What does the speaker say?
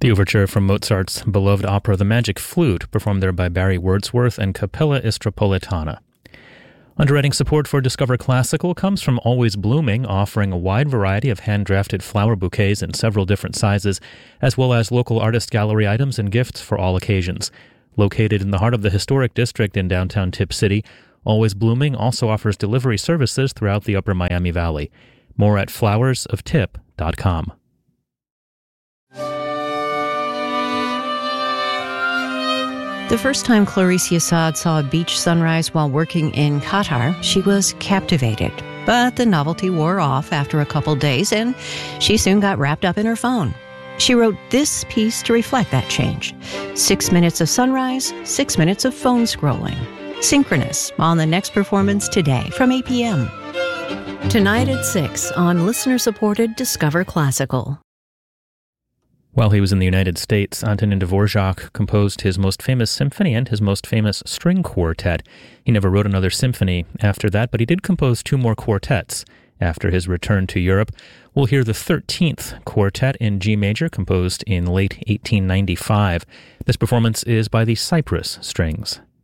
The overture from Mozart's beloved opera The Magic Flute, performed there by Barry Wordsworth and Capella Istropolitana. Underwriting support for Discover Classical comes from Always Blooming, offering a wide variety of hand-drafted flower bouquets in several different sizes, as well as local artist gallery items and gifts for all occasions. Located in the heart of the historic district in downtown Tip City, Always Blooming also offers delivery services throughout the Upper Miami Valley. More at flowersoftip.com. The first time Clarice Assad saw a beach sunrise while working in Qatar, she was captivated. But the novelty wore off after a couple days, and she soon got wrapped up in her phone. She wrote this piece to reflect that change. 6 minutes of sunrise, 6 minutes of phone scrolling. Synchronous on the next performance today from 8 p.m. Tonight at 6 on listener-supported Discover Classical. While he was in the United States, Antonin Dvorak composed his most famous symphony and his most famous string quartet. He never wrote another symphony after that, but he did compose 2 more quartets after his return to Europe. We'll hear the 13th quartet in G major, composed in late 1895. This performance is by the Cyprus Strings.